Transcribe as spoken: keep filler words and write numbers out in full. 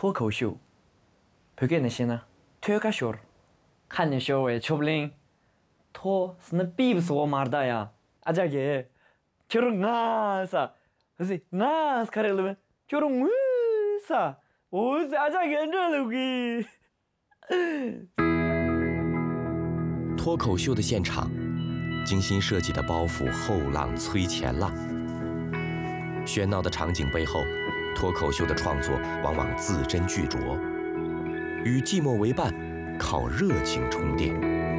脱口秀，不给那些呢？脱个秀，看你秀诶，说不定脱是那比不是我妈的呀，啊这个，就是俺啥，不是俺是看了没？就是我啥，我是啊这个这了个。 脱口秀的现场，精心设计的包袱后浪催前浪。喧闹的场景背后，脱口秀的创作往往字斟句酌，与寂寞为伴，靠热情充电。